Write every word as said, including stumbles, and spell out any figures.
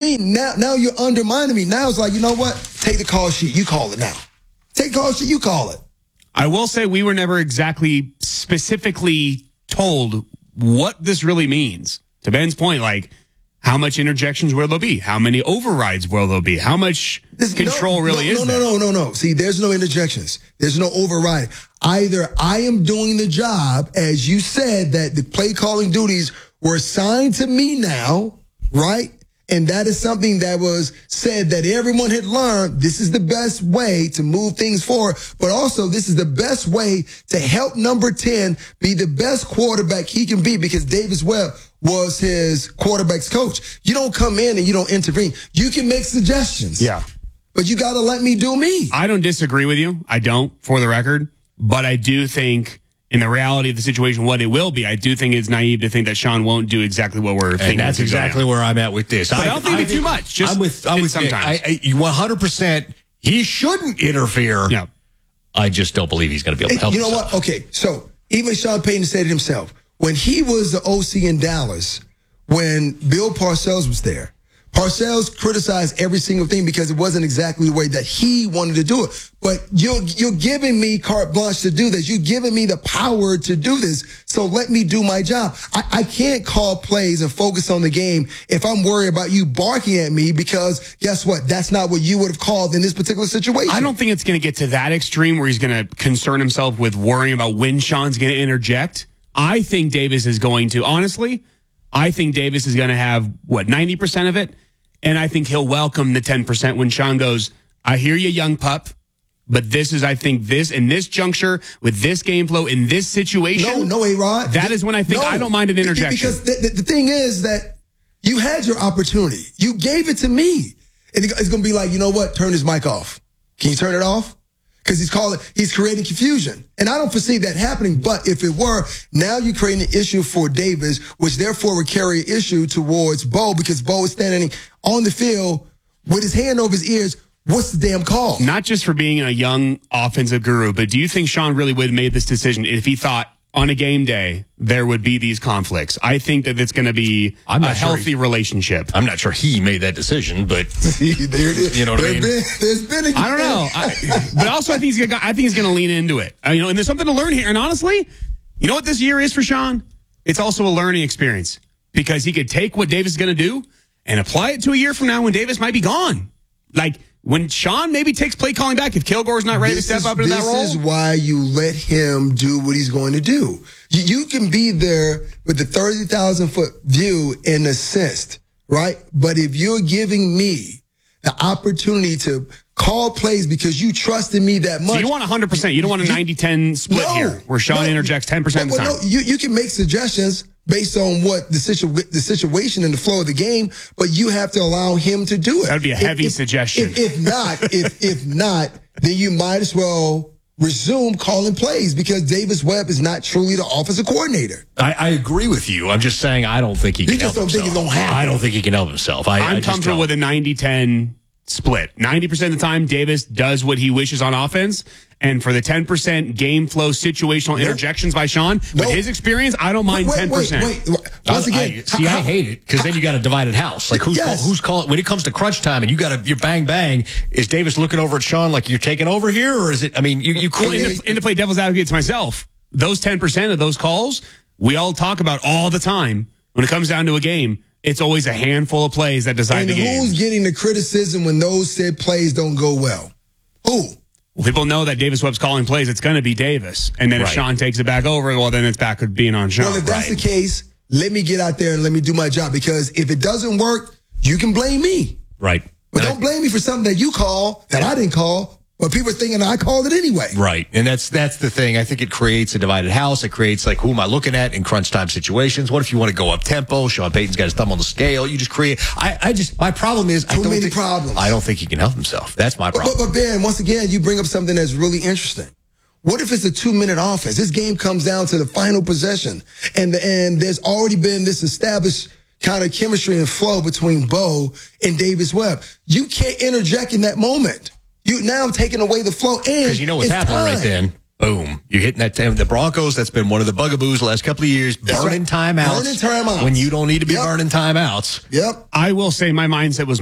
mean? Now, now you're undermining me. Now it's like, you know what? Take the call sheet. You call it now. Take the call sheet. You call it. I will say we were never exactly specifically told what this really means. To Ben's point, like, how much interjections will there be? How many overrides will there be? How much This, control no, really no, is no, there? No, no, no, no. See, there's no interjections. There's no override. Either I am doing the job, as you said, that the play calling duties were assigned to me now, right? And that is something that was said that everyone had learned. This is the best way to move things forward. But also, this is the best way to help number ten be the best quarterback he can be, because Davis Webb was his quarterback's coach. You don't come in and you don't intervene. You can make suggestions. Yeah. But you got to let me do me. I don't disagree with you. I don't, for the record. But I do think, in the reality of the situation, what it will be, I do think it's naive to think that Sean won't do exactly what we're thinking. And that's exactly where I'm at with this. But I, I don't think I it's too much. Just I'm with, I'm with sometimes. I, I, one hundred percent he shouldn't interfere. Yeah. I just don't believe he's going to be able to help You know himself. what? Okay, so even Sean Payton said it himself. When he was the O C in Dallas, when Bill Parcells was there, Parcells criticized every single thing because it wasn't exactly the way that he wanted to do it. But you're, you're giving me carte blanche to do this. You're giving me the power to do this. So let me do my job. I, I can't call plays and focus on the game if I'm worried about you barking at me, because guess what? That's not what you would have called in this particular situation. I don't think it's going to get to that extreme where he's going to concern himself with worrying about when Sean's going to interject. I think Davis is going to, honestly, I think Davis is going to have, what, ninety percent of it? And I think he'll welcome the ten percent when Sean goes, I hear you, young pup, but this is, I think, this, in this juncture, with this game flow, in this situation. No, no, A-Rod. That is when I think no, I don't mind an interjection. Because the, the, the thing is that you had your opportunity. You gave it to me. And it's going to be like, you know what? Turn his mic off. Can you turn it off? Because he's calling, he's creating confusion. And I don't foresee that happening. But if it were, now you're creating an issue for Davis, which therefore would carry an issue towards Bo, because Bo is standing on the field with his hand over his ears. What's the damn call? Not just for being a young offensive guru, but do you think Sean really would have made this decision if he thought on a game day there would be these conflicts? I think that it's going to be I'm a not sure healthy he, relationship. I'm not sure he made that decision, but See, there it is. You know what I mean? Been, there's been a I don't know, I, but also I think he's gonna, I think he's going to lean into it. Uh, you know, and there's something to learn here. And honestly, you know what this year is for Sean? It's also a learning experience, because he could take what Davis is going to do and apply it to a year from now when Davis might be gone. Like when Sean maybe takes play calling back, if Kilgore's not ready This to step is, up into that role. This is why you let him do what he's going to do. You, you can be there with the thirty thousand foot view and assist, right? But if you're giving me the opportunity to call plays because you trusted me that much. So you want one hundred percent. You don't want a ninety ten split no, here where Sean no, interjects ten percent of the well, time. No, you, you can make suggestions based on what the, situ- the situation and the flow of the game, but you have to allow him to do it. That would be a heavy if, suggestion. If, if not, if if not, then you might as well resume calling plays, because Davis Webb is not truly the offensive coordinator. I, I agree with you. I'm just saying I don't think he You can just help don't think himself. it's gonna happen. I don't think he can help himself. I, I'm I just comfortable don't. with a ninety ten split. ninety percent of the time, Davis does what he wishes on offense. And for the ten percent game flow situational Nope. interjections by Sean, with Nope. his experience, I don't mind wait, ten percent. Wait, wait, wait. Once I- again, I, see, how- I hate it, because then you got a divided house. Like who's Yes. call, who's calling when it comes to crunch time, and you got to you're bang bang. Is Davis looking over at Sean like you're taking over here, or is it? I mean, you you Well, clearly. and, to, and to play devil's advocate to myself, those ten percent of those calls we all talk about all the time. When it comes down to a game, it's always a handful of plays that decide and the game. who's getting the criticism when those said plays don't go well? Who? Well, people know that Davis Webb's calling plays. It's going to be Davis. And then if Right. Sean takes it back over, well, then it's back to being on Sean. Well, if that's Right. the case, let me get out there and let me do my job, because if it doesn't work, you can blame me. Right. But And I- don't blame me for something that you call that I didn't call, but people are thinking I called it anyway. Right. And that's that's the thing. I think it creates a divided house. It creates like, who am I looking at in crunch time situations? What if you want to go up tempo? Sean Payton's got his thumb on the scale. You just create I, I just my problem is I Too don't many think, problems. I don't think he can help himself. That's my But, problem. but, but Ben, once again, you bring up something that's really interesting. What if it's a two-minute offense? This game comes down to the final possession, and and there's already been this established kind of chemistry and flow between Bo and Davis Webb. You can't interject in that moment. You now taking away the flow, and Because you know what's it's happening time. right then. Boom. You're hitting that time. The Broncos, that's been one of the bugaboos the last couple of years. That's Burning right. timeouts. Burning timeouts. When you don't need to be Yep. burning timeouts. Yep. I will say my mindset was